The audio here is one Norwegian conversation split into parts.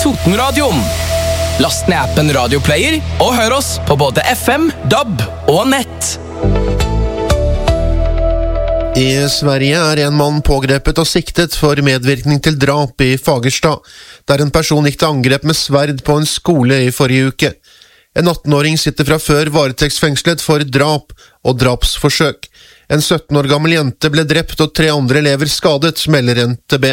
Totenradioen. Last ned appen Radioplayer og hør oss på både FM, DAB og nett. I Sverige en mann pågrepet og siktet for medvirkning til drap i Fagersta, der en person gikk til angrep med sverd på en skole i forrige uke. En 18-åring sitter fra før varetektsfengslet for drap og drapsforsøk. En 17 år gammel jente ble drept og 3 andre elever skadet, melder NTB.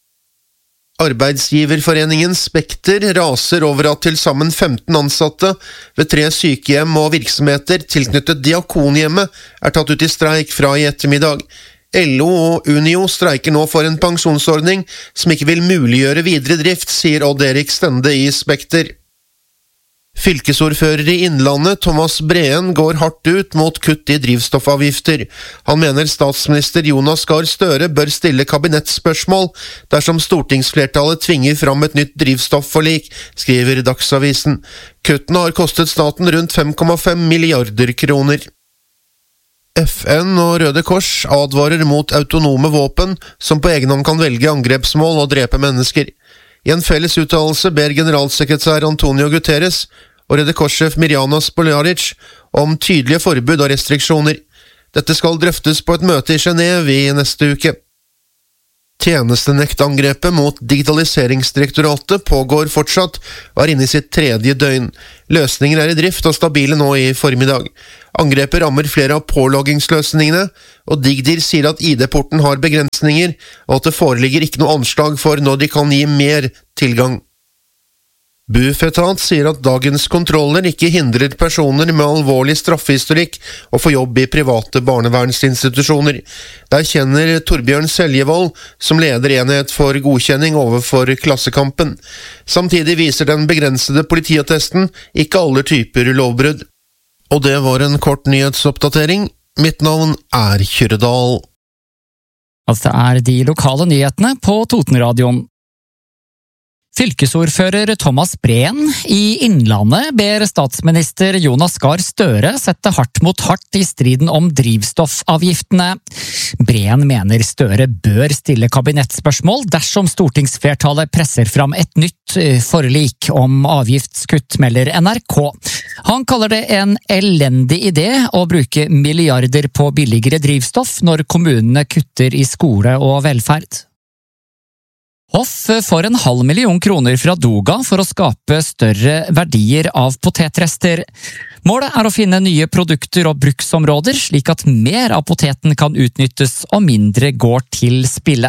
Arbeidsgiverforeningen Spekter raser over at til sammen 15 ansatte ved 3 sykehjem og virksomheter tilknyttet Diakonhjemmet tatt ut i streik fra i ettermiddag. LO og Unio streiker nå for en pensjonsordning som ikke vil muliggjøre videre drift, sier Odd Erik Stende i Spekter. Fylkesordfører i Innlandet, Thomas Breen, går hardt ut mot kutt i drivstoffavgifter. Han mener statsminister Jonas Gahr Støre bør stille kabinettspørsmål dersom stortingsflertallet tvinger fram et nytt drivstoffforlik, skriver Dagsavisen. Kuttene har kostet staten rundt 5,5 milliarder kroner. FN og Røde Kors advarer mot autonome våpen som på egen hånd kan velge angrepsmål og drepe mennesker. I en felles uttalelse ber generalsekretær Antonio Guterres og Røde Kors-sjef Mirjana Spoljaric om tydelige forbud og restriksjoner. Dette skal drøftes på et møte i Genève i neste uke. Tjenestenektangrepet mot Digitaliseringsdirektoratet pågår fortsatt og inne i sitt 3. døgn. Løsninger i drift og stabile nå i formiddag. Angrepet rammer flere av påloggingsløsningene, og Digdir sier at ID-porten har begrensninger, og at det foreligger ikke noe anslag for når de kan gi mer tilgang. Bufetat sier at dagens kontroller ikke hindrer personer med alvorlig straffehistorikk å få jobb i private barnevernsinstitusjoner. Det erkjenner Torbjørn Seljevold, som leder enhet for godkjenning overfor Klassekampen. Samtidig viser den begrensede politiattesten ikke alle typer lovbrudd. Og det var en kort nyhetsoppdatering. Mitt navn Kyrredal. Altså de lokale nyhetene på Totenradioen. Fylkesordfører Thomas Breen i Innlandet ber statsminister Jonas Gahr Støre sette hardt mot hardt i striden om drivstoffavgiftene. Breen mener Støre bør stille kabinettspørsmål dersom stortingsflertallet presser fram et nytt forlik om avgiftskutt, melder NRK. Han kaller det en elendig idé å bruke milliarder på billigere drivstoff når kommunene kutter i skole og velferd. Hoff får 500 000 kroner fra Doga for å skape større verdier av potetrester. Målet å finne nye produkter og bruksområder, slik at mer av poteten kan utnyttes og mindre går til spille.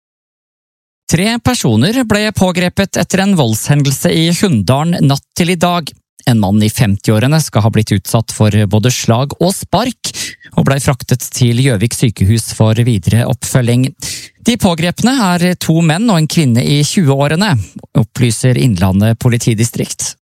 3 personer ble pågrepet etter en voldshendelse i Hunndalen natt til i dag. En mann i 50-årene skal ha blitt utsatt for både slag og spark, og ble fraktet til Gjøvik sykehus for videre oppfølging. De pågrepne 2 menn og en kvinne i 20-årene, opplyser Innlandet politidistrikt.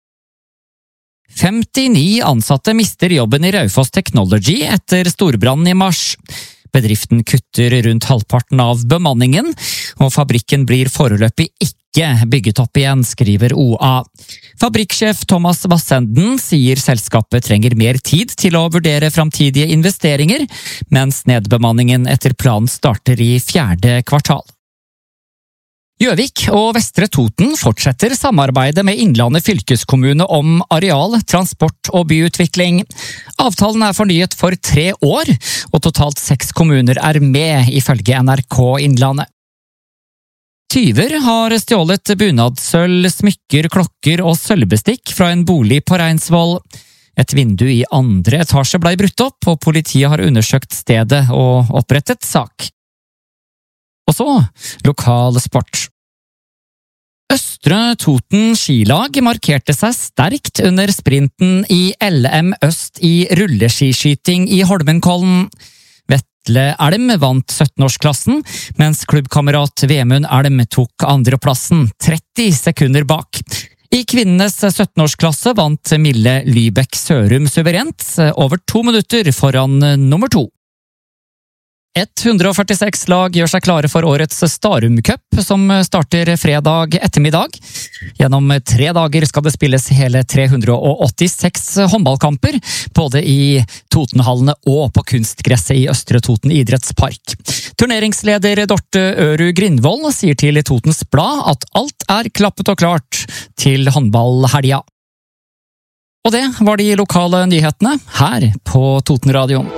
59 ansatte mister jobben i Raufoss Technology etter storbrannen i mars. Bedriften kutter rundt halvparten av bemanningen, og fabrikken blir foreløpig ikke bygget opp igjen, skriver OA. Fabrikksjef Thomas Vassenden sier selskapet trenger mer tid til å vurdere framtidige investeringer, mens nedbemanningen etter planen starter i 4. kvartal. Gjøvik og Vestre Toten fortsetter samarbeidet med Innlandet fylkeskommune om areal, transport og byutvikling. Avtalen fornyet for 3 år, og totalt 6 kommuner med, ifølge NRK Innlandet. Tyver har stjålet bunadsølv, smykker, klokker og sølvbestikk fra en bolig på Reinsvoll. Et vindu i 2. etasje ble brutt opp, og politiet har undersøkt stedet og opprettet sak. Og så, lokal sport. Østre Toten skilag markerte seg sterkt under sprinten i LM Øst i rulleskiskyting i Holmenkollen. Vetle Elm vant 17-årsklassen, mens klubbkamerat Vemund Elm tok 2. plassen, 30 sekunder bak. I kvinnenes 17-årsklasse vant Mille Lybekk Sørum suverent, over 2 minutter foran nummer 2. 146 lag gjør seg klare for årets Starum Cup, som starter fredag ettermiddag. Gjennom 3 dager skal det spilles hele 386 håndballkamper, både i Totenhallene og på kunstgresset i Østre Toten idrettspark. Turneringsleder Dorte Øru Grindvold sier til Totens Blad at alt er klappet og klart til håndballhelga. Og det var de lokale nyhetene her på Totenradioen.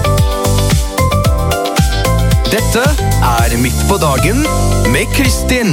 Dette er Midt på dagen med Kristin.